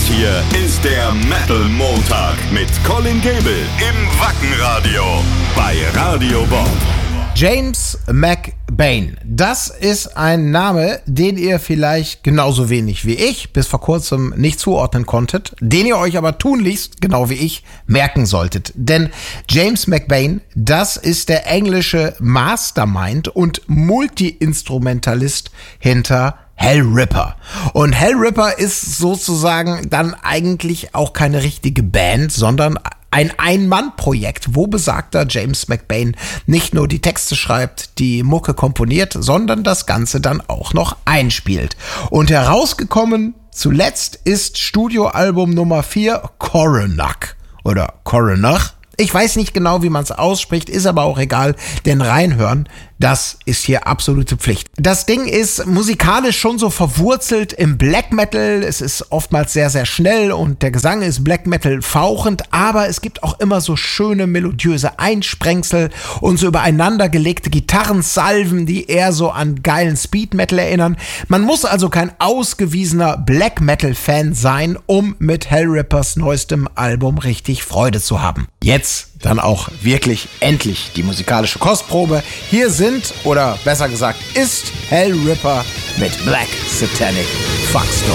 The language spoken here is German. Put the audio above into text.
hier ist der Metal Montag mit Colin Gable im Wackenradio bei Radio Bob. James McBain, das ist ein Name, den ihr vielleicht genauso wenig wie ich bis vor kurzem nicht zuordnen konntet, den ihr euch aber tunlichst, genau wie ich, merken solltet. Denn James McBain, das ist der englische Mastermind und Multi-Instrumentalist hinter Hellripper. Und Hellripper ist sozusagen dann eigentlich auch keine richtige Band, sondern ein Ein-Mann-Projekt, wo besagter James McBain nicht nur die Texte schreibt, die Mucke komponiert, sondern das Ganze dann auch noch einspielt. Und herausgekommen zuletzt ist Studioalbum Nummer 4 Coronach oder Coronach. Ich weiß nicht genau, wie man es ausspricht, ist aber auch egal, denn reinhören, das ist hier absolute Pflicht. Das Ding ist musikalisch schon so verwurzelt im Black Metal. Es ist oftmals sehr, sehr schnell und der Gesang ist Black Metal fauchend, aber es gibt auch immer so schöne melodiöse Einsprengsel und so übereinander gelegte Gitarrensalven, die eher so an geilen Speed Metal erinnern. Man muss also kein ausgewiesener Black Metal Fan sein, um mit Hellrippers neuestem Album richtig Freude zu haben. Jetzt dann auch wirklich endlich die musikalische Kostprobe. Hier sind, oder besser gesagt ist, Hellripper mit Black Satanic Fuckstorm.